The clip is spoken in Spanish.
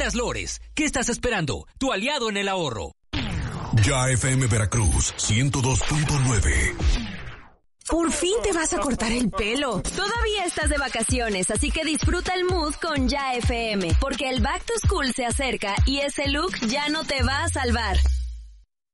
Lores. ¿Qué estás esperando? Tu aliado en el ahorro. Ya FM Veracruz 102.9. Por fin te vas a cortar el pelo. Todavía estás de vacaciones, así que disfruta el mood con Ya FM, porque el Back to School se acerca y ese look ya no te va a salvar.